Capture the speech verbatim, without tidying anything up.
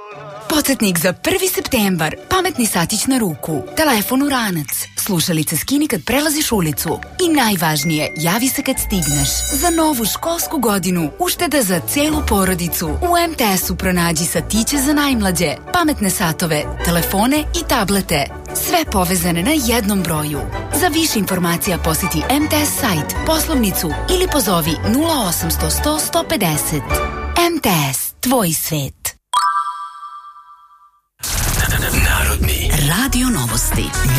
Podsjetnik za prvi septembar. Pametni satić na ruku. Telefon u ranac. Slušalice skini kad prelaziš ulicu. I najvažnije, javi se kad stigneš. Za novu školsku godinu ušteda za celu porodicu. U em te esu pronađi satiće za najmlađe, pametne satove, telefone i tablete. Sve povezane na jednom broju. Za više informacija posjeti em te es sajt, poslovnicu ili pozovi nula osamsto sto sto pedeset. em te es, tvoj svet. Narodni Radio Novosti.